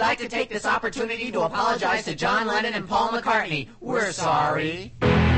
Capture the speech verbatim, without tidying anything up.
we'd like to take this opportunity to apologize to John Lennon and Paul McCartney. We're sorry.